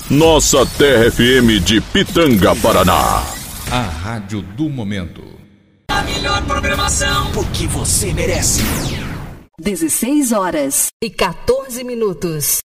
Nossa Terra FM de Pitanga, Paraná. A rádio do momento. A melhor programação, porque você merece. 16 horas e 14 minutos.